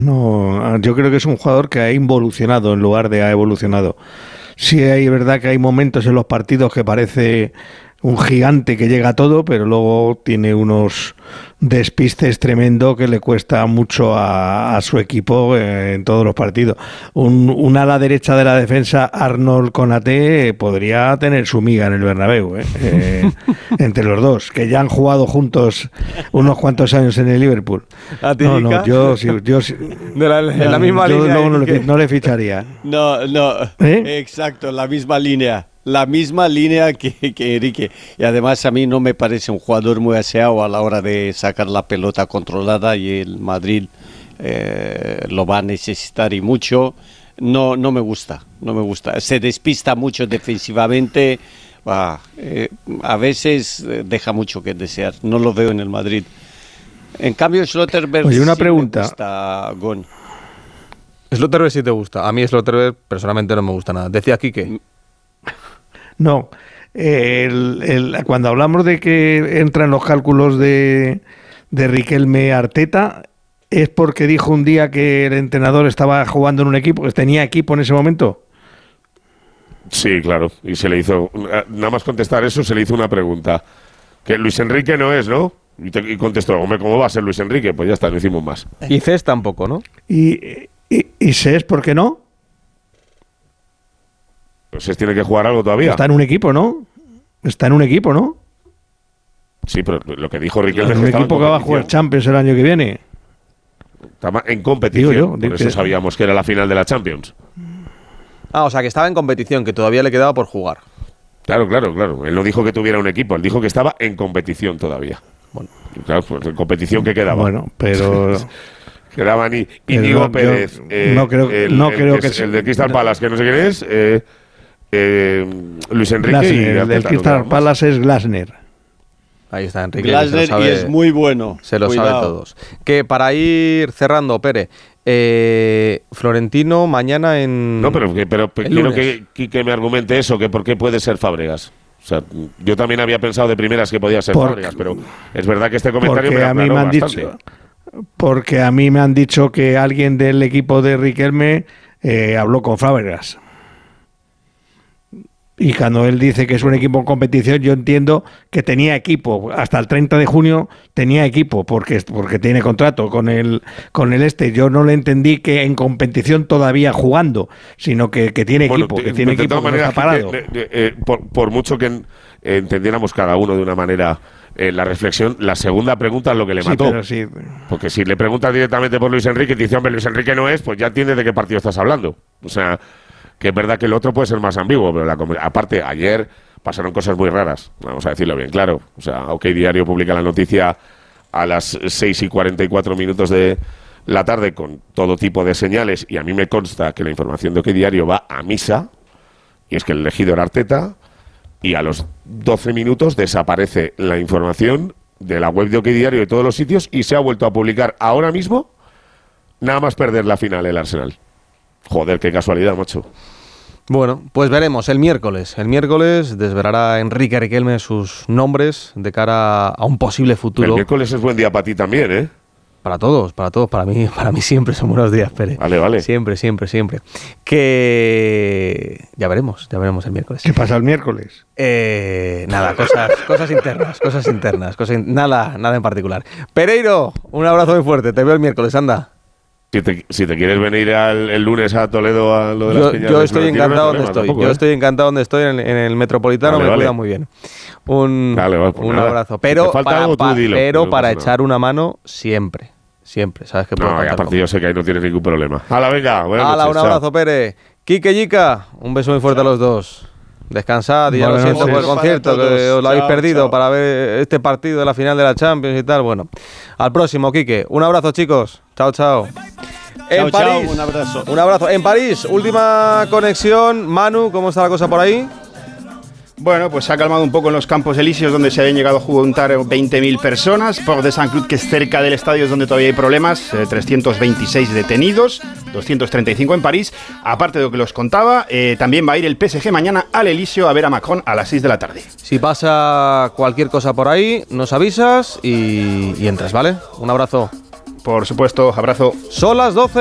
No, yo creo que es un jugador que ha involucionado en lugar de ha evolucionado. Sí, es verdad que hay momentos en los partidos que parece un gigante que llega a todo, pero luego tiene unos despistes tremendo que le cuesta mucho a su equipo en todos los partidos. Un ala derecha de la defensa, Arnold Konaté, podría tener su miga en el Bernabéu, entre los dos, que ya han jugado juntos unos cuantos años en el Liverpool. No, yo en la misma línea. No le ficharía. No, exacto, la misma línea. La misma línea que Enrique. Y además a mí no me parece un jugador muy aseado a la hora de sacar la pelota controlada, y el Madrid lo va a necesitar y mucho. No me gusta. Se despista mucho defensivamente. A veces deja mucho que desear. No lo veo en el Madrid. En cambio, Schlotterberg. Oye, una pregunta. Me gusta, Gon. Schlotterberg sí te gusta. A mí Schlotterberg personalmente no me gusta nada. Decía Quique. No, cuando hablamos de que entra en los cálculos de Riquelme Arteta, ¿es porque dijo un día que el entrenador estaba jugando en un equipo, que tenía equipo en ese momento? Sí, claro, y se le hizo, nada más contestar eso, se le hizo una pregunta, que Luis Enrique no es, ¿no? Y contestó, hombre, ¿cómo va a ser Luis Enrique? Pues ya está, no hicimos más. Y Cés tampoco, ¿no? ¿Y Cés por qué no? Pues tiene que jugar algo todavía. Está en un equipo, ¿no? Sí, pero lo que dijo Riquelme es un equipo que va a jugar Champions el año que viene. Estaba en competición, por eso sabíamos que era la final de la Champions. O sea, que estaba en competición, que todavía le quedaba por jugar. Claro. Él no dijo que tuviera un equipo, él dijo que estaba en competición todavía. Bueno, claro, pues en competición que quedaba. Bueno, pero... Quedaban Íñigo Pérez. No creo que el de Crystal Palace, que no sé quién es... Luis Enrique Glasner, el del Crystal Palace es Glasner. Ahí está Enrique. Glasner, y es muy bueno. Se lo sabe todos. Que para ir cerrando, Pere, Florentino mañana en... No, pero quiero que me argumente eso, que por qué puede ser Fábregas. O sea, yo también había pensado de primeras que podía ser Fábregas, pero es verdad que este comentario me aclaró bastante. Porque a mí me han dicho que alguien del equipo de Riquelme habló con Fábregas. Y cuando él dice que es un equipo en competición, yo entiendo que tenía equipo. Hasta el 30 de junio tenía equipo, porque tiene contrato con el Yo no le entendí que en competición todavía jugando, sino que tiene equipo, que tiene equipo, que no está parado. Por mucho que entendiéramos cada uno de una manera la reflexión, la segunda pregunta es lo que le mató. Sí. Porque si le preguntas directamente por Luis Enrique y te dice, hombre, Luis Enrique no es, pues ya entiendes de qué partido estás hablando. O sea... que es verdad que el otro puede ser más ambiguo, pero aparte, ayer pasaron cosas muy raras, vamos a decirlo bien claro. O sea, OK Diario publica la noticia a las 6:44 de la tarde con todo tipo de señales, y a mí me consta que la información de OK Diario va a misa, y es que el elegido era Arteta, y a los 12 minutos desaparece la información de la web de OK Diario de todos los sitios, y se ha vuelto a publicar ahora mismo, nada más perder la final el Arsenal. Joder, qué casualidad, macho. Bueno, pues veremos el miércoles. El miércoles desvelará Enrique Riquelme sus nombres de cara a un posible futuro. El miércoles es buen día para ti también, ¿eh? Para todos, para mí siempre son buenos días, Pere. Vale. Siempre. Que ya veremos el miércoles. ¿Qué pasa el miércoles? Nada, cosas internas, nada en particular. Pereiro, un abrazo muy fuerte, te veo el miércoles, anda. Si te quieres venir el lunes a Toledo a lo de las Peñas, yo estoy encantado donde estoy. Tampoco, yo estoy encantado donde estoy en el Metropolitano, me cuida muy bien. Un abrazo. Pero para echar una mano siempre, sabes que puedo. No, aparte yo sé que ahí no tienes ningún problema. Hala, venga, buenas noches, un abrazo, chao. Pere. Quique, Yica, un beso muy fuerte a los dos. Descansad, y ya lo siento por el concierto, que os lo habéis perdido para ver este partido de la final de la Champions y tal. Bueno, al próximo, Quique. Un abrazo, chicos. Chao. En París, un abrazo. En París, última conexión. Manu, ¿cómo está la cosa por ahí? Bueno, pues se ha calmado un poco en los Campos Elíseos, donde se habían llegado a juntar 20.000 personas. Port de Saint-Cloud, que es cerca del estadio, es donde todavía hay problemas. 326 detenidos, 235 en París. Aparte de lo que los contaba, también va a ir el PSG mañana al Elíseo a ver a Macron a las 6 de la tarde. Si pasa cualquier cosa por ahí, nos avisas y entras, ¿vale? Un abrazo. Por supuesto, abrazo. Son las 12.